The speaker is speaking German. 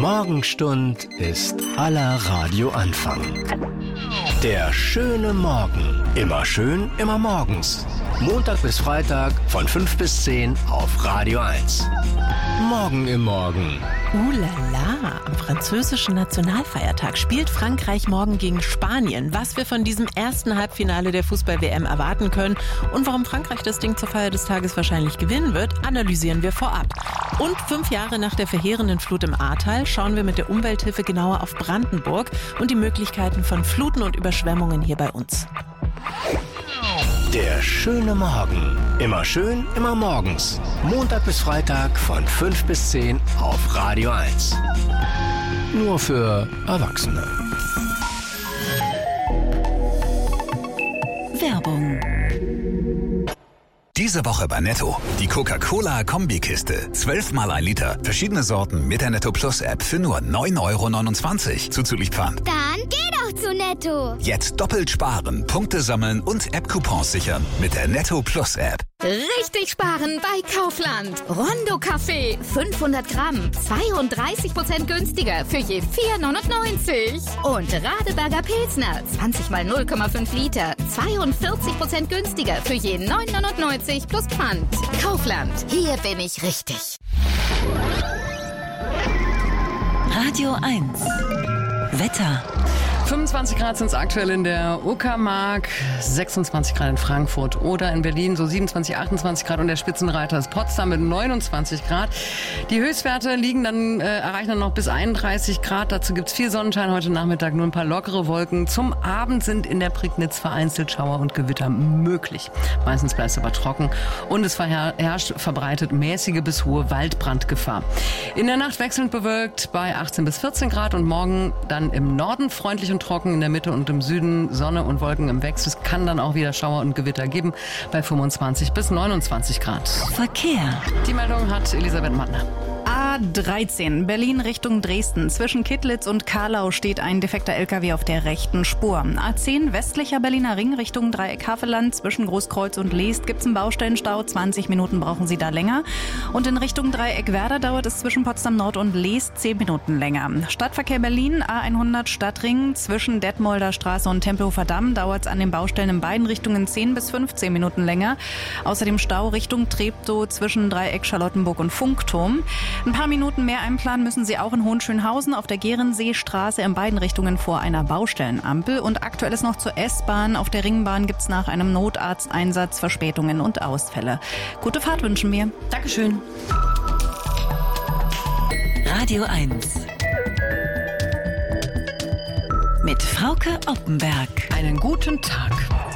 Morgenstund ist aller Radioanfang. Der schöne Morgen. Immer schön, immer morgens. Montag bis Freitag von 5 bis 10 auf Radio 1. Morgen im Morgen. La, am französischen Nationalfeiertag spielt Frankreich morgen gegen Spanien. Was wir von diesem ersten Halbfinale der Fußball-WM erwarten können und warum Frankreich das Ding zur Feier des Tages wahrscheinlich gewinnen wird, analysieren wir vorab. Und 5 Jahre nach der verheerenden Flut im Ahrtal schauen wir mit der Umwelthilfe genauer auf Brandenburg und die Möglichkeiten von Fluten und Überschwemmungen hier bei uns. Der schöne Morgen. Immer schön, immer morgens. Montag bis Freitag von 5 bis 10 auf Radio 1. Nur für Erwachsene. Werbung. Diese Woche bei Netto. Die Coca-Cola-Kombikiste. 12 mal 1 Liter. Verschiedene Sorten mit der Netto Plus App für nur 9,29 € zuzüglich Pfand. Dann geh doch zu Netto. Jetzt doppelt sparen, Punkte sammeln und App-Coupons sichern mit der Netto Plus App. Richtig sparen bei Kaufland. Rondo Kaffee 500 Gramm, 32% günstiger für je 4,99. Und Radeberger Pilsner 20 mal 0,5 Liter, 42% günstiger für je 9,99 plus Pfand. Kaufland, hier bin ich richtig. Radio 1. Wetter. 25 Grad sind es aktuell in der Uckermark, 26 Grad in Frankfurt oder in Berlin, so 27, 28 Grad und der Spitzenreiter ist Potsdam mit 29 Grad. Die Höchstwerte erreichen dann noch bis 31 Grad. Dazu gibt es viel Sonnenschein heute Nachmittag, nur ein paar lockere Wolken. Zum Abend sind in der Prignitz vereinzelt Schauer und Gewitter möglich. Meistens bleibt es aber trocken und es herrscht verbreitet mäßige bis hohe Waldbrandgefahr. In der Nacht wechselnd bewölkt bei 18 bis 14 Grad und morgen dann im Norden freundlich und trocken, in der Mitte und im Süden Sonne und Wolken im Wechsel. Es kann dann auch wieder Schauer und Gewitter geben bei 25 bis 29 Grad. Verkehr. Die Meldung hat Elisabeth Mattner. A13, Berlin Richtung Dresden. Zwischen Kittlitz und Karlau steht ein defekter LKW auf der rechten Spur. A10, westlicher Berliner Ring Richtung Dreieck Havelland. Zwischen Großkreuz und Leest gibt's einen Baustellenstau. 20 Minuten brauchen Sie da länger. Und in Richtung Dreieck Werder dauert es zwischen Potsdam Nord und Leest 10 Minuten länger. Stadtverkehr Berlin, A100 Stadtring. Zwischen Detmolder Straße und Tempelhofer Damm dauert es an den Baustellen in beiden Richtungen 10 bis 15 Minuten länger. Außerdem Stau Richtung Treptow zwischen Dreieck Charlottenburg und Funkturm. Ein paar Minuten mehr einplanen müssen Sie auch in Hohenschönhausen auf der Gerenseestraße in beiden Richtungen vor einer Baustellenampel. Und aktuell ist noch zur S-Bahn. Auf der Ringbahn gibt es nach einem Notarzteinsatz Verspätungen und Ausfälle. Gute Fahrt wünschen wir. Dankeschön. Radio 1. Mit Frauke Oppenberg. Einen guten Tag.